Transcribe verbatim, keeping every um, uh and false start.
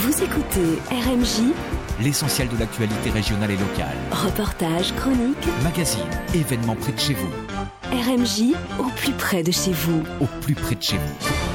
Vous écoutez R M J, l'essentiel de l'actualité régionale et locale. Reportages, chroniques, magazines, événements près de chez vous. R M J, au plus près de chez vous. Au plus près de chez vous.